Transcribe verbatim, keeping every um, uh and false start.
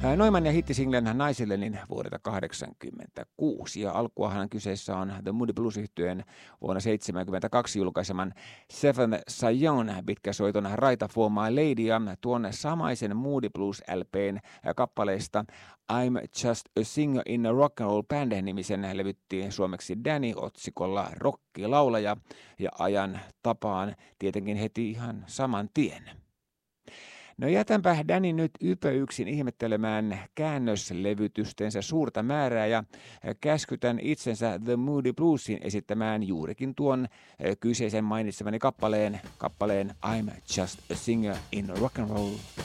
Noiman ja hittisinglen Naisillenin vuodelta kahdeksankymmentäkuusi ja alkuahan kyseessä on The Moody Blues-yhtyeen vuonna seitsemänkymmentäkaksi julkaiseman Seven Sion pitkäsoiton Write for My Lady ja tuon samaisen Moody Blues L P:n kappaleesta I'm Just a Singer in a Rock and Roll Band -nimisen levyttiin suomeksi Danny otsikolla rockilaulaja ja ajan tapaan tietenkin heti ihan saman tien. No jätänpä Danny nyt ypö yksin ihmettelemään käännöslevytystensä suurta määrää ja käskytän itsensä The Moody Bluesin esittämään juurikin tuon kyseisen mainitsemani kappaleen, kappaleen I'm Just a Singer in Rock and Roll.